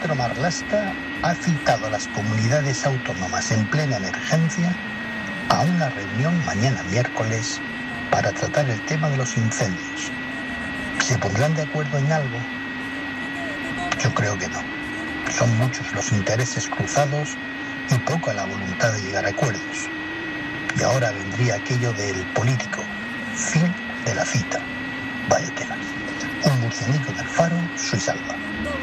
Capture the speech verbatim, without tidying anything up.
ministro Marlaska ha citado a las comunidades autónomas en plena emergencia a una reunión mañana miércoles para tratar el tema de los incendios. ¿Se pondrán de acuerdo en algo? Yo creo que no. Son muchos los intereses cruzados y poca la voluntad de llegar a acuerdos. Y ahora vendría aquello del político. Fin de la cita. Vaya tela. Un murcianico del Faro, Suiza Alba.